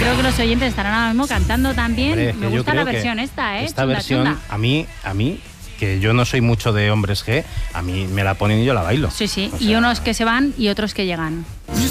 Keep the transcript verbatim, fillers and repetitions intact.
creo que los oyentes estarán ahora mismo cantando también. Hombre, Me gusta la versión esta, ¿eh? Esta chunda, versión, chunda. a mí, a mí, que yo no soy mucho de hombres G, a mí me la ponen y yo la bailo. Sí, sí, O y sea, unos que se van y otros que llegan.